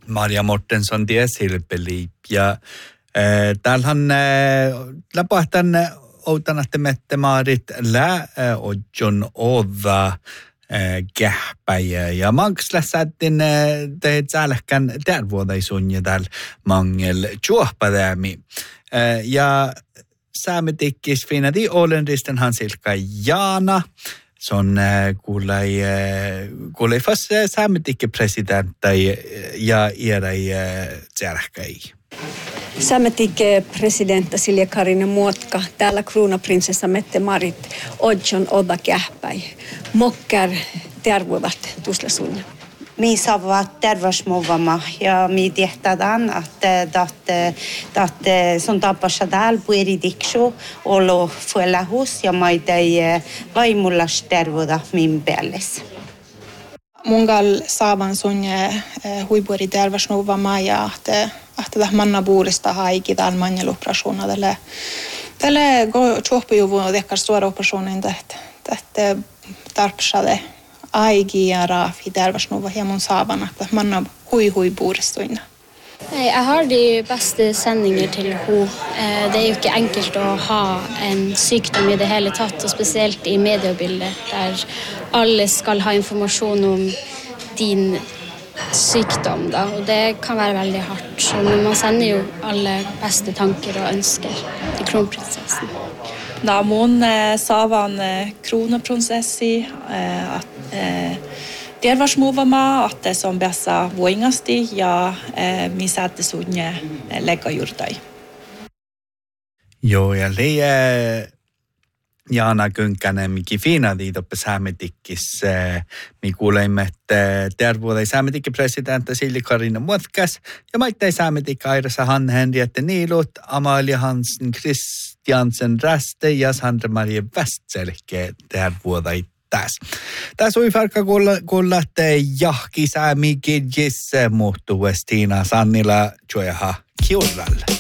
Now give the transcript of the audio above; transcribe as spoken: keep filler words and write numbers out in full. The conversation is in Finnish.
Maria Mortensson tie Silpeli ja täällähän läpahtan outanatte mette maarit lä ojon odda kähpäjä ja manks lässättin teet säälläkään tervuodaisun ja täällä mangel juohpadäämi ja säämetikkis finadi Ålendristen Hansilka Jaana. Se on kuulai kuulai fast säämetikke presidentti ja iärai tjärkäi. Säämetikke presidentti Silja Karina Muotka, täällä kruunaprinsessa Mette-Marit Odjon Odda Kähpäi. Mokkar tervuvat tusla sunna. Mi saavat terveysmuovama ja mi tehtädään, että että sun tapassa täällä pueridiksu olo fuelahus ja maitei vaimullas tervuda min päällessä. Mungal saavan sun huipueri terveysmuovama ja että että manna puurista haiki täällä manjeloperationer tälle tälle go chuoppujuvu tekkar stora operationen että että tarpsade aigi ja raafi terveysnuva hieman saavan, että manna hui hui puuristuina. Jeg har de beste sendinger til henne. Det er jo ikke enkelt å ha en sykdom i det hele tatt, og spesielt i mediebildet, der alle skal ha informasjon om din sykdom. Da. Og det kan være veldig hardt. Men man sender jo alle beste tanker og ønsker til kronprinsessen. Da mun saavan kronaprinsessi at terveysmuovama, että se on päässä voingasti ja mi saatte sunne legga jurtai. Joo, ja leija Jaana Könkänen, mikä fina liitoppe säämetikkis, mi kuulemme, että tervuudei säämetikki presidentti Silja Karina Muotkas ja maittai säämetikki Airassa Hanne Henriette Niilut, Amalia Hansen, Christiansen Räste ja Sandra Maria Westselke tervuudei tässä. Tässä on farkka kuulla, että jahki säämi kidjis muuttuu Stina Sannila Jojaha Kiuralle.